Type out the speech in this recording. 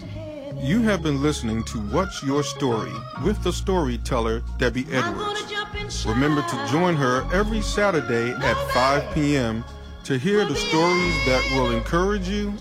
You have been listening to What's Your Story with the storyteller, Debbie Edwards. Remember to join her every Saturday at 5 p.m. to hear the stories that will encourage you